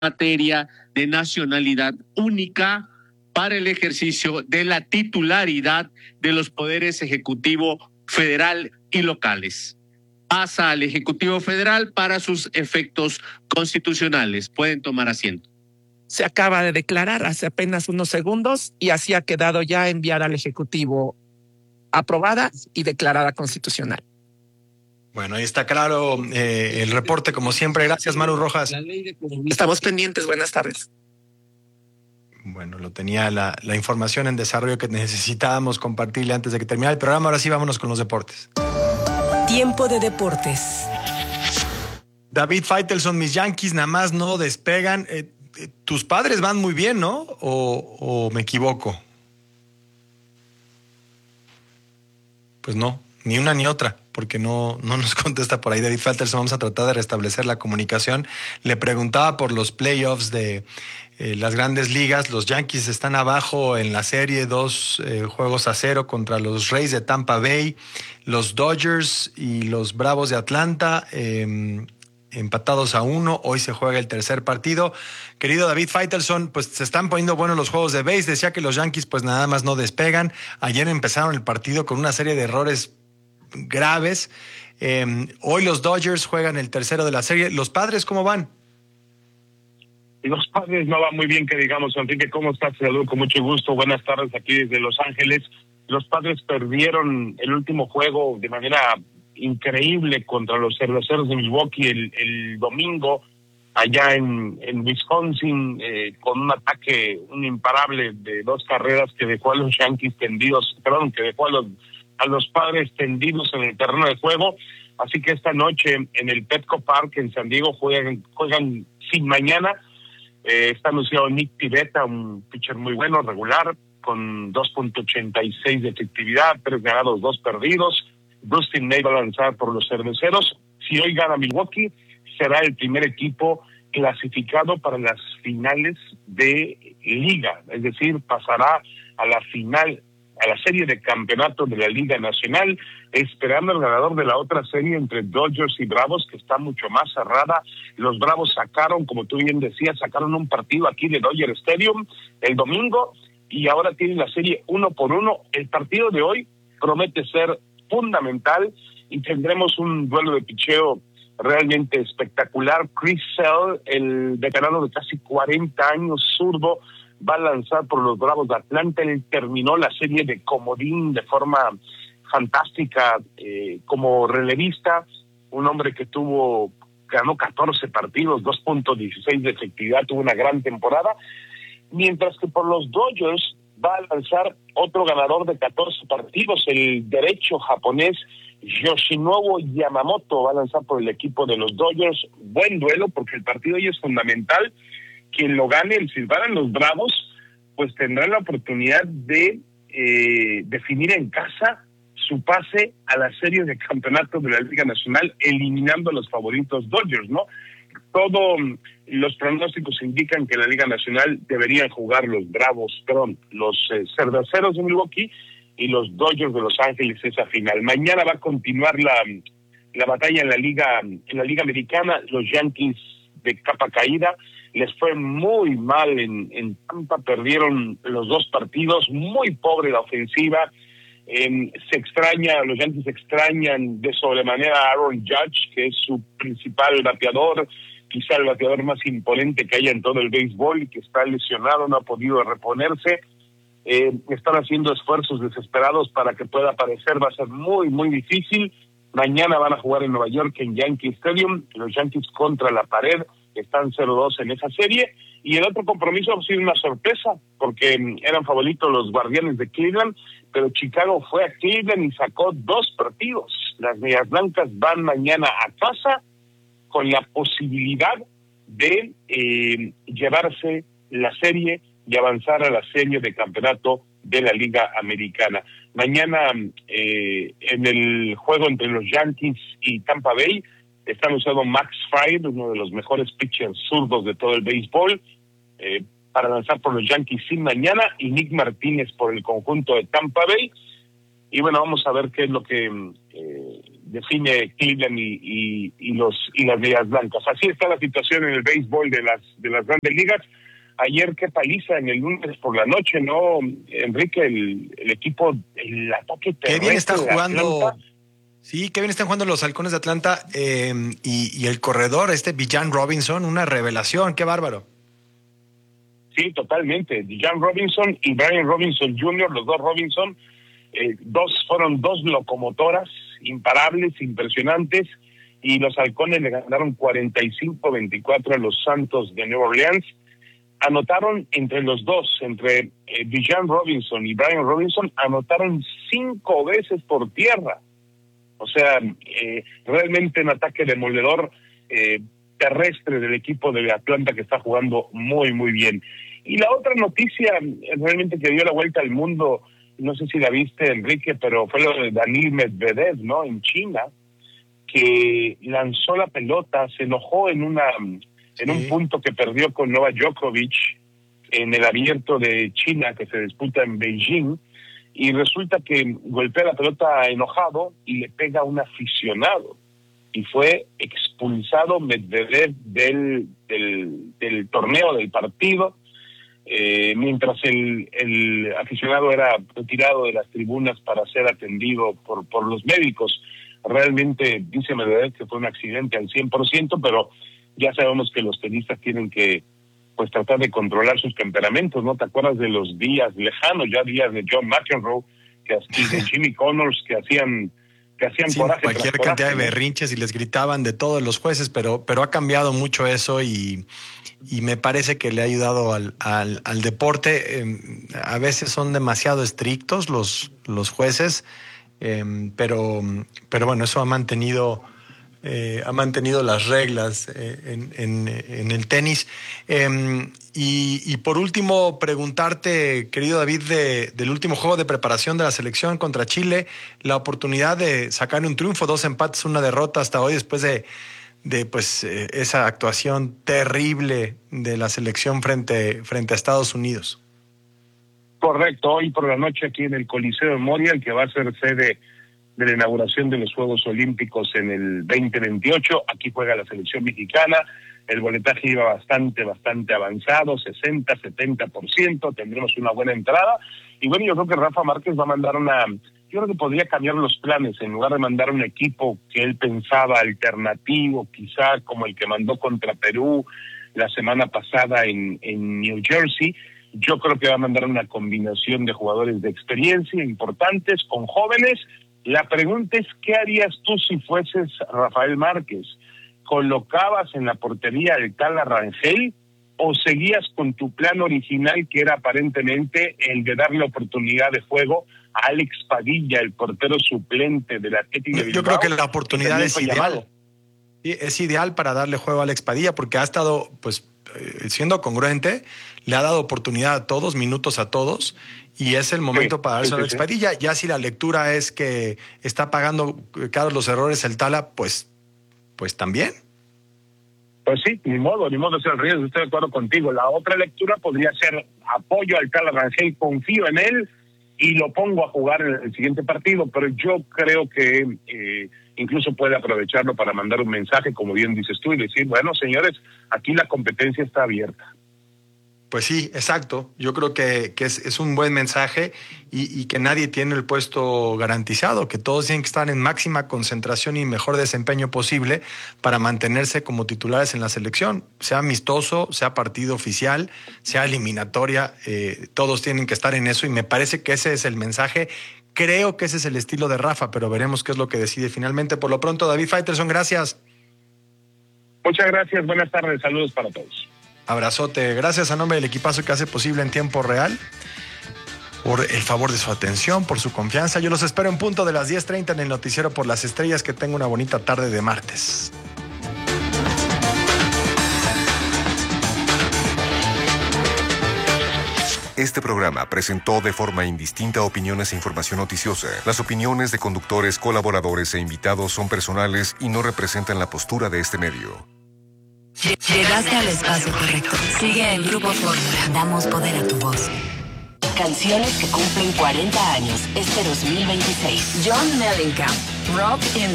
materia de nacionalidad única para el ejercicio de la titularidad de los poderes ejecutivo, federal y locales. Pasa al Ejecutivo Federal para sus efectos constitucionales. Pueden tomar asiento. Se acaba de declarar hace apenas unos segundos y así ha quedado ya enviada al Ejecutivo, aprobada y declarada constitucional. Bueno, ahí está claro el reporte, como siempre. Gracias, Maru Rojas. Estamos pendientes. Buenas tardes. Bueno, lo tenía la información en desarrollo que necesitábamos compartirle antes de que termine el programa. Ahora sí, vámonos con los deportes. Tiempo de deportes. David Faitelson, mis Yankees nada más no despegan. Tus padres van muy bien, ¿no? ¿O me equivoco? Pues no, ni una ni otra, porque no nos contesta por ahí David Faitelson. Vamos a tratar de restablecer la comunicación. Le preguntaba por los playoffs de las grandes ligas. Los Yankees están abajo en la serie 2-0 contra los Rays de Tampa Bay, los Dodgers y los Bravos de Atlanta, empatados a 1. Hoy se juega el tercer partido. Querido David Faitelson, pues se están poniendo buenos los juegos de base. Decía que los Yankees pues nada más no despegan. Ayer empezaron el partido con una serie de errores graves. Hoy los Dodgers juegan el tercero de la serie. ¿Los Padres cómo van? Los Padres no van muy bien, que digamos. Enrique, ¿cómo estás? Te saludo con mucho gusto. Buenas tardes aquí desde Los Ángeles. Los Padres perdieron el último juego de manera increíble contra los Cerveceros de Milwaukee el domingo allá en Wisconsin, con un ataque, un imparable de 2 carreras que dejó a los Yankees tendidos, que dejó a los Padres tendidos en el terreno de juego. Así que esta noche en el Petco Park en San Diego juegan sin mañana. Está anunciado Nick Pivetta, un pitcher muy bueno, regular, con 2.86 de efectividad, 3 ganados, 2 perdidos. Dustin May va a lanzar por los Cerveceros. Si hoy gana Milwaukee, será el primer equipo clasificado para las finales de liga, es decir, pasará a la final, a la serie de campeonato de la Liga Nacional, esperando al ganador de la otra serie entre Dodgers y Bravos, que está mucho más cerrada. Los Bravos sacaron, como tú bien decías, un partido aquí de Dodger Stadium el domingo y ahora tienen la serie 1-1. El partido de hoy promete ser fundamental y tendremos un duelo de picheo realmente espectacular. Chris Sale, el veterano de casi 40 años, zurdo, va a lanzar por los Bravos de Atlanta. Él terminó la serie de comodín de forma fantástica como relevista, un hombre que ganó 14 partidos, 2.16 de efectividad, tuvo una gran temporada, mientras que por los Dodgers va a lanzar otro ganador de 14 partidos, el derecho japonés Yoshinobu Yamamoto, va a lanzar por el equipo de los Dodgers. Buen duelo, porque el partido hoy es fundamental. Quien lo gane, si ganan los Bravos, pues tendrá la oportunidad de definir en casa su pase a la serie de campeonato de la Liga Nacional, eliminando a los favoritos Dodgers, ¿no? Todos los pronósticos indican que en la Liga Nacional deberían jugar los Cerveceros de Milwaukee y los Dodgers de Los Ángeles esa final. Mañana va a continuar la batalla en la Liga Americana. Los Yankees de capa caída les fue muy mal en Tampa, perdieron los 2 partidos, muy pobre la ofensiva. Los Yankees extrañan de sobremanera a Aaron Judge, que es su principal bateador, quizá el bateador más imponente que haya en todo el béisbol, y que está lesionado, no ha podido reponerse. Están haciendo esfuerzos desesperados para que pueda aparecer, va a ser muy, muy difícil. Mañana van a jugar en Nueva York, en Yankee Stadium, los Yankees contra la pared, están 0-2 en esa serie, y el otro compromiso ha sido una sorpresa, porque eran favoritos los Guardianes de Cleveland, pero Chicago fue a Cleveland y sacó 2 partidos. Las Medias Blancas van mañana a casa con la posibilidad de llevarse la serie y avanzar a la serie de campeonato de la Liga Americana. Mañana en el juego entre los Yankees y Tampa Bay están usando Max Fried, uno de los mejores pitchers zurdos de todo el béisbol, para lanzar por los Yankees sin mañana, y Nick Martínez por el conjunto de Tampa Bay. Y bueno, vamos a ver qué es lo que define Cleveland y las Medias Blancas. Así está la situación en el béisbol de las grandes ligas. Ayer qué paliza en el lunes por la noche, ¿no, Enrique? El equipo, el ataque terrestre. Qué bien está de jugando. Atlanta. Sí, qué bien están jugando los Halcones de Atlanta, y el corredor, Bijan Robinson, una revelación, qué bárbaro. Sí, totalmente. Bijan Robinson y Brian Robinson Jr., los dos Robinson, fueron dos locomotoras imparables, impresionantes, y los Halcones le ganaron 45-24 a los Santos de Nueva Orleans. Anotaron entre los dos, entre Bijan Robinson y Brian Robinson, anotaron 5 veces por tierra. O sea, realmente un ataque demoledor terrestre del equipo de Atlanta que está jugando muy, muy bien. Y la otra noticia realmente que dio la vuelta al mundo, no sé si la viste, Enrique, pero fue lo de Daniil Medvedev, ¿no? En China, que lanzó la pelota, se enojó en un punto que perdió con Novak Djokovic en el abierto de China que se disputa en Beijing, y resulta que golpea la pelota enojado y le pega a un aficionado, y fue expulsado Medvedev del torneo, del partido, mientras el aficionado era retirado de las tribunas para ser atendido por los médicos. Realmente dice Medvedev que fue un accidente al 100%, pero ya sabemos que los tenistas tienen que tratar de controlar sus temperamentos, ¿no? ¿Te acuerdas de los días lejanos, ya días de John McEnroe, y de Jimmy Connors, que hacían Sí, coraje? cualquier cantidad de berrinches y les gritaban de todos los jueces, pero ha cambiado mucho eso y me parece que le ha ayudado al deporte. A veces son demasiado estrictos los jueces, pero bueno, eso ha mantenido las reglas en el tenis. Y por último, preguntarte, querido David, del último juego de preparación de la selección contra Chile, la oportunidad de sacar un triunfo, 2 empates, 1 derrota hasta hoy, después de esa actuación terrible de la selección frente a Estados Unidos. Correcto, hoy por la noche aquí en el Coliseo Memorial, que va a ser sede de la inauguración de los Juegos Olímpicos en el 2028. Aquí juega la selección mexicana. El boletaje iba bastante avanzado, 60-70%. Tendremos una buena entrada. Y bueno, yo creo que Rafa Márquez va a mandar yo creo que podría cambiar los planes. En lugar de mandar un equipo que él pensaba alternativo, quizá como el que mandó contra Perú la semana pasada en New Jersey, yo creo que va a mandar una combinación de jugadores de experiencia importantes con jóvenes. La pregunta es, ¿qué harías tú si fueses Rafael Márquez? ¿Colocabas en la portería al Tala Rangel o seguías con tu plan original, que era aparentemente el de darle oportunidad de juego a Alex Padilla, el portero suplente del Atlético de Bilbao? Yo creo que la oportunidad es ideal. Sí, es ideal para darle juego a Alex Padilla, porque ha estado, siendo congruente, le ha dado oportunidad a todos, minutos a todos, y es el momento para darse a Alex Padilla. Ya si la lectura es que está pagando caros los errores el Tala, pues también. Pues sí, ni modo de ser riesgo, estoy de acuerdo contigo. La otra lectura podría ser apoyo al Tala Rangel, confío en él y lo pongo a jugar en el siguiente partido, pero yo creo que incluso puede aprovecharlo para mandar un mensaje, como bien dices tú, y decir, bueno, señores, aquí la competencia está abierta. Pues sí, exacto. Yo creo que es un buen mensaje y que nadie tiene el puesto garantizado, que todos tienen que estar en máxima concentración y mejor desempeño posible para mantenerse como titulares en la selección, sea amistoso, sea partido oficial, sea eliminatoria, todos tienen que estar en eso y me parece que ese es el mensaje. Creo que ese es el estilo de Rafa, pero veremos qué es lo que decide finalmente. Por lo pronto, David Faitelson, gracias. Muchas gracias, buenas tardes, saludos para todos. Abrazote, gracias a nombre del equipazo que hace posible en tiempo real, por el favor de su atención, por su confianza. Yo los espero en punto de las 10:30 en el Noticiero por las Estrellas. Que tenga una bonita tarde de martes. Este programa presentó de forma indistinta opiniones e información noticiosa. Las opiniones de conductores, colaboradores e invitados son personales y no representan la postura de este medio. Llegaste al espacio correcto. Sigue en Grupo Fórmula. Damos poder a tu voz. Canciones que cumplen 40 años este 2026. John Mellencamp. Rock in